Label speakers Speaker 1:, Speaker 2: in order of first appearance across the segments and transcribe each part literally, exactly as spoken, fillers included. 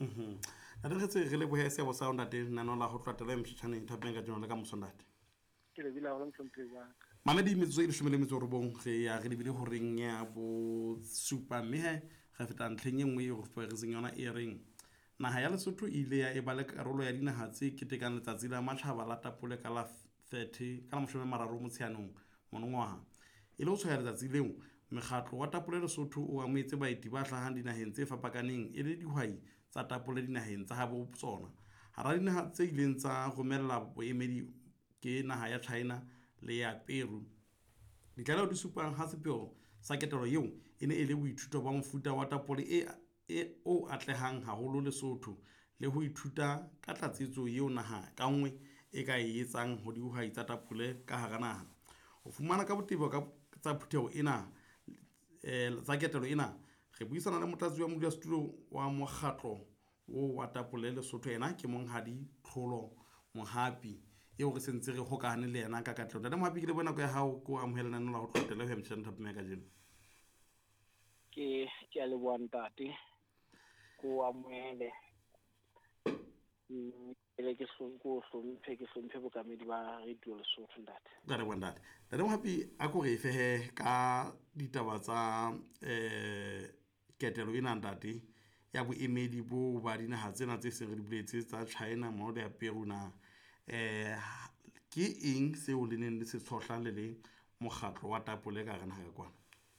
Speaker 1: mhm a re tse re le bohe se bo sound at na no la ho tlwatela emshitshane thapeng ka jona le ka mosondate
Speaker 2: ke le bila ho ntse ba
Speaker 1: mamedi metso e shumele metso re bong ge ya re dibile ho reng ya bo super me he ga feta ntlheng e nngwe e go fa re seng yona e reng naha ya Lesotho ile ya e ba le karolo ya dinaha tse ketekang letsatsi la matjhaba la tapole ka la thirty ka la thirty motsheanong monongwaha e le ho tshwaya letsatsi leo mekgatlo wa tapole Lesotho o amoetse baeti ba hlahang dinaheng tse fapakaneng e le dihwai tsa tapole dinaheng tsa habo tsona hara dinaha tse ileng tsa romella boemedi ke naha ya China le ya Peru ditlaleho di supang ha sepeo sa ketelo eo e ne e le boithuto ba mofuta wa tapole e e o atlehang haholo Lesotho le ho ithuta ka tlatsetso eo naha ka nngwe e ka e etsang ho dihwai tsa tapole ka hara naha ho fumana ka botebo ka tsa phutheho ena eh tsa ketelo ena re buisana le motlatsi wa modulasetulo wa mokgatlo o wa tapole Lesotho ena ke monghadi Tlholo Mohapi eo re sentse re hokahane le yena ka katlelo le Mohapi ke le bona go ya hao ko amohelana no la ho tlotela ho emtshana thapeng ka jeno
Speaker 2: ke ke a le boantate ko amohele ele ke go hlomphe ke hlomphe bokamedi ba radio Lesotho ntate
Speaker 1: ga re bontate le Mohapi a go re fehe ka ditaba tsa eh ketelo ena ntate ya boemedi bo ba dinaha tsena tse seng re di buletse tsa China mo le ya Peru na eh ke eng se o le neng le se tshohla le le mokgatlo wa tapole ka gana ga kwana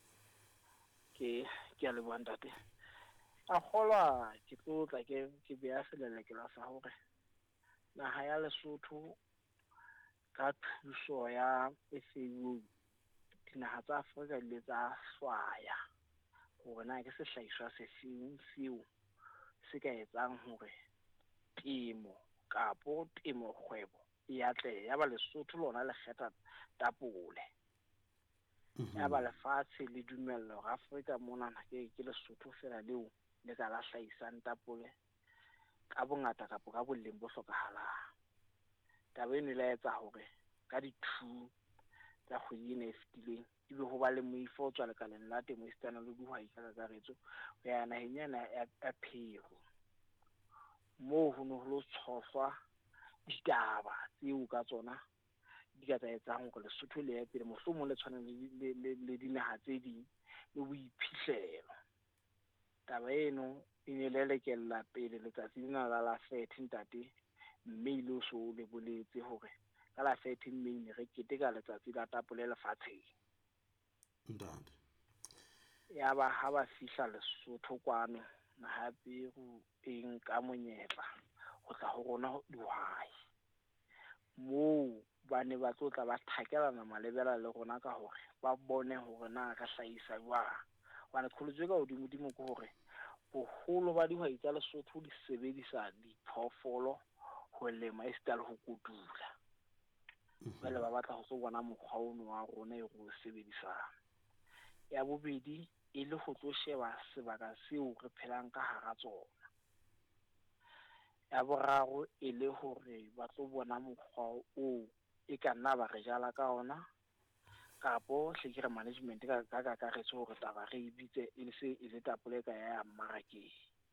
Speaker 2: ke ke a le boantate a kholwa ke tlotla ke ke bea selele ke la sa hore naha ya Lesotho ka thuso ya S A U dinaha tsa Afrika le tsa swaya hore na ke sehlahiswa se feng seo se ka etsang hore temo kapo temo kgwebo ya tle ya ba Lesotho lona le kgetha tapole ya ba lefatshe le dumella hore Afrika mona ke ke Lesotho fela leo le ka la hlahisang tapole ka bongata kapo ka boleng bo hlokahalang taba eno le etsa hore ka di two tsa kgwedi ena e fetileng ebe ho ba le moifo tswa lekaleng la temo Eastern le dihwai ka kakaretso ho ya naheng ena ya Peru mo ho no ho tshohlwa ditaba tseo ka tsona di ka etsang hore Lesotho le ya pele mohlomong le tshwanang le le dinaha tse ding le boiphihlelo taba eno e ne le lekella pele letsatsi lena la la thirty ntate mme ile so le boletse hore ka la thirty May re keteka letsatsi la tapole lefatsheng
Speaker 1: ntate
Speaker 2: ya ba ha ba fihla Lesotho kwano na hape go eng ka monyetla go tla ho rona dihwai mo ba ne ba tlotla ba thakelana malebela le rona ka hore ba bone hore na ka hlahisa jwang wana kholetswe ka hodimo dimo ko hore boholo ba dihwai tsa Lesotho di sebedisa diphoofolo ho lema isitale ho kotula bale ba batla ho se bona mokgwa ono wa rona e go sebedisang ya bobedi e le go tlo sheba sebaka seo re phelang ka hara tsona ya boraro e le hore ba tlo bona mokgwa o e ka nna ba re jala ka ona kapo hlekere management ka ka kakaretso hore taba re ibitse e se e le tapole ka ya mmarakeng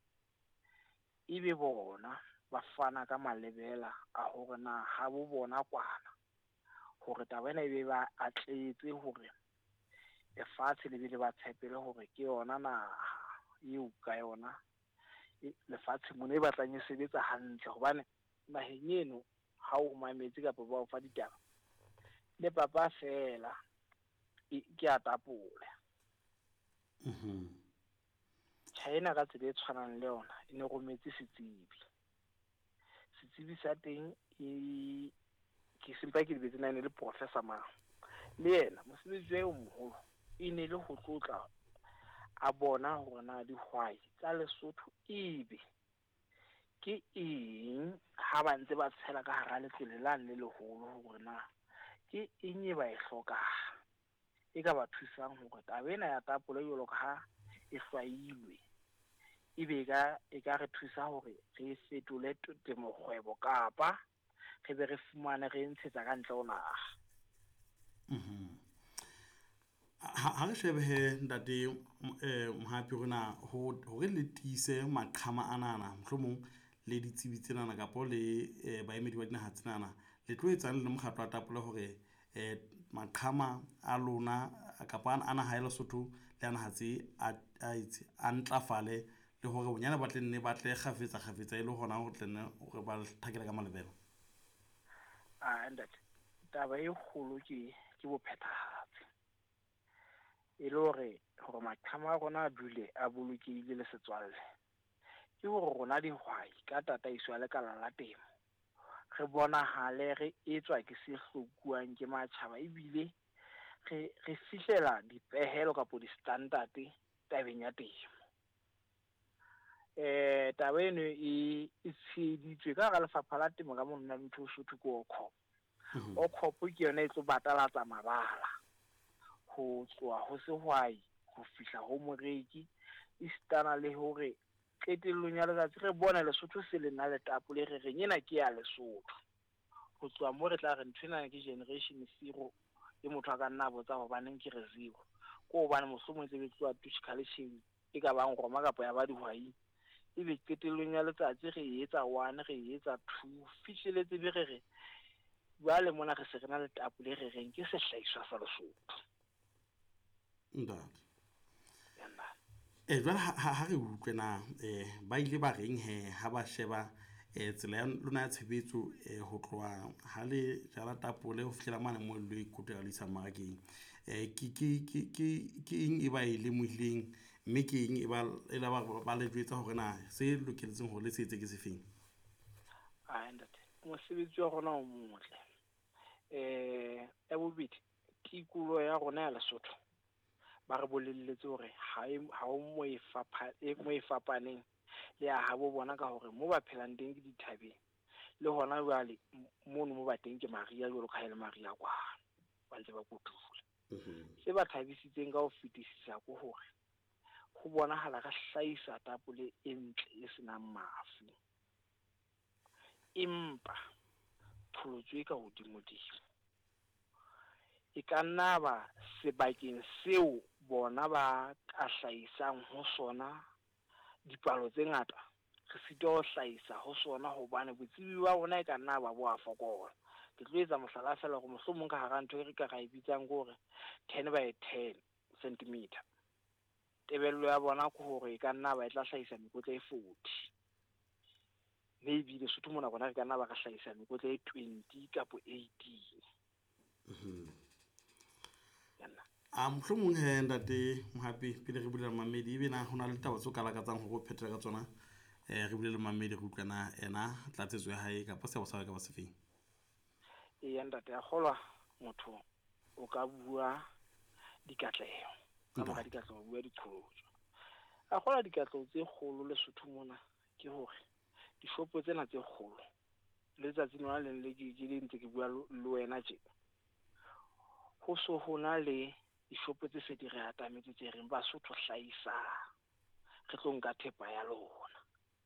Speaker 2: ibe bona ba fana ka malebela a hore na ha bo bona kwana hore taba ena e be ba atletse hore lefatshe le bile ba tshepele hore ke yona naha eo ka yona lefatshe mona e batlang e sebetsa hantle hobane naheng eno ha o mametse kapa ba o fa ditaba le papa fela ke a tapole
Speaker 1: mhm
Speaker 2: China ka tsela e tshwanang le yona e ne rometse setsibi setsibi sa teng e ke simpa ke lebetse nane le professor mang le yena mosebetsi wa moholo e ne le ho tlotla a bona hore na dihwai tsa Lesotho ebe ke eng ha ba ntse ba tshela ka hara letlole la le leholo hore na ke eng e ba e hloka e ka ba thusang hore taba ena ya tapole e jolo ka ha e hlwailwe ebe ka e ka re thusa hore re fetole temo kgwebo kapa re be re fumane re ntshetsa ka ntle ona
Speaker 1: mhm ha re shebe he ntate Mohapi rona hore le tiise maqhama anana mohlomong le ditsebi tsenana kapo le baemedi ba dinaha tsenana le tlo etsang le mokgatlo wa tapole hore maqhama a lona kapa ana ha ile Lesotho le ana hatsi a itse a ntlafale le hore bonyane ba tle nne ba tle khafetsa khafetsa ile hona ho tlenne hore ba thakela ka malebelo.
Speaker 2: Ah ntate taba e kgolo ke ke bophethahatsi e le hore hore maqhama a rona a dule a bolokehile le setswalle ke hore rona dihwai ka tataiso ya lekala la temo re bonahale re etswa ke se hlokuwang ke matjhaba ebile re re fihlela dipehelo kapo di-standard tabeng ya temo. Eh taba eno e tsheditswe ka ga lefapha la temo ka monna ntho o shotho ko okho o khopo ke yona e tlo batalatsa mabala ho tswa ho sehwai ho fihla ho moreki istana le hore qetellong ya letsatsi re bona Lesotho se le na le tapole re re nyena ke ya Lesotho ho tswa mo re tla re nthwena ke generation zero e motho a ka nna botsa ho baneng ke re zero ko bana mohlomong tse betwa tushkhalisheng e ka bang roma kapa ya ba dihwai e be qetellong ya letsatsi re etsa one re etsa two fihleletse be re re jwale mona re se re na le tapole re reng ke sehlahiswa sa Lesotho
Speaker 1: ntate eh jwale ha re utlwe na eh ba ile ba reng he ha ba sheba eh tsela ya lona ya tshebetso ho tloha ha le jala tapole ho fihlela mane mo le ikutela le isa marakeng eh ke ke ke ke eng e ba ile mohleng mme ke eng e ba e la ba le jwetsa hore na se lokeletseng ho le setse ke sefeng.
Speaker 2: Ah ntate mosebetsi wa rona o motle eh ya bobedi tikulo ya rona ya Lesotho ba re bolelletse hore ha ha o mo e fapa e mo e fapaneng le ya habo bona ka hore mo ba phelang teng ke dithabeng le hona jwale mo no mo ba teng ke Maria jolo ka hele Maria kwa ba ntse ba kutula se ba thabisitseng ka ho fetisisa go hore go bona hala ka hlaisa tapole e ntle e senang mafu impa pholotswe ka hodimodimo e ka nna ba sebakeng seo bona ba ka hlaisang ho sona dipalo tse ngata re sito ho hlaisa ho sona hobane botsebi ba bona e ka nna ba bo a fokola ke tlo etsa mohlala fela go mohlomong ka hara ntho e re ka ga e bitsang gore ten by ten centimeter tebello ya bona go hore e ka nna ba e tla hlaisa mekotla e forty maybe le Lesotho mona bona re ka nna ba ka hlaisa mekotla e twenty kapo eighteen.
Speaker 1: Mhm. a mohlomong he ntate Mohapi pele re bulela mamedi e be na hona le taba tso ka lakatsang ho go phethela ka tsona eh re bulele mamedi re utlwana ena tlatsetso ya hae ka se sa ka ba sefeng
Speaker 2: e ya ntate ya kgolwa motho o ka bua dikatleho ka mora dikatleho bua diqholotso a kgolwa dikatleho tse kgolo Lesotho mona ke hore dishopo tsena tse kgolo le tsatsi nona le le ke di ntse ke bua le wena tje ho so hona le dishopo tse se di re atametse tse reng ba Sotho hlaisa re tlo nka thepa ya lona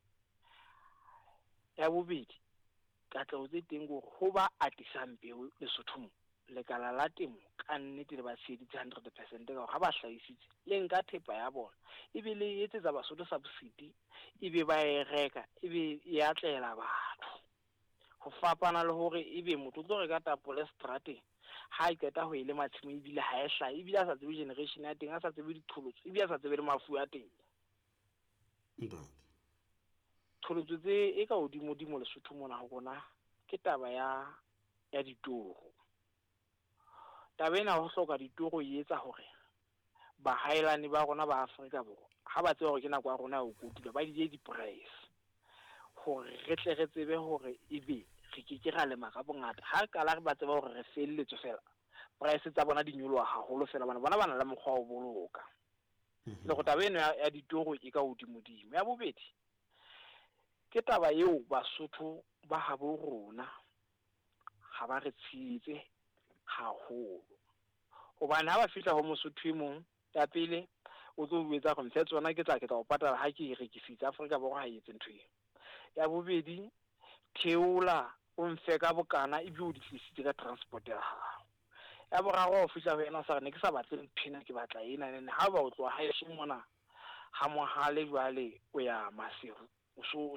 Speaker 2: ya bobedi ka tla o tse teng go ho ba atisang peo Lesotho lekala la temo ka nnete le ba tsheditse one hundred percent ka ha ba hlaisitse le nka thepa ya bona e be le etsetsa Basotho subsidy e be ba e reka e be e atlela batho ho fapana le hore e be motho tlo reka tapole strateng ha e keta ho ile matshimo e bile ha e hla e bile a sa tsebe generation ya teng a sa tsebe diqholotso e bile a sa tsebe le mafu a teng
Speaker 1: ntate
Speaker 2: qholotso tse e ka hodimo dimo Lesotho mona ho bona ke taba ya ya ditoro taba ena ho hloka ditoro e etsa hore ba haelane ba rona ba Afrika Borwa ha ba tseba hore ke nako ya rona ho kutula ba di di price hore re tle re tsebe hore ebe re ke ke ra lema ka bongata ha kala re ba tseba hore re felletse fela price tsa bona di nyoloha haholo fela bana bona bana le mokgwa o boloka le go taba eno ya ditoro e ka hodimodimo ya bobedi ke taba eo Basotho ba habo rona ha ba re tshitse haholo hobane ha ba fihla ho Mosotho e mong ya pele o tlo buetsa go mfe tsona ke tla ke tla o patala ha ke rekisitse Afrika Borwa ha etse ntho e ya bobedi theola o mfe ka bokana e bi o di tlisitse ka transport ya hao ya boraro o fihla ho yena sa re ne ke sa batle mphina ke batla ena ne ha ba o tloha ha e mona ha mohale jwale o ya Maseru o so